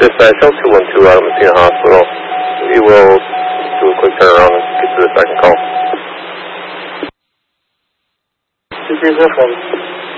Dispatch L212 out of Messina Hospital. We will do a quick turnaround and get to the second call. 230.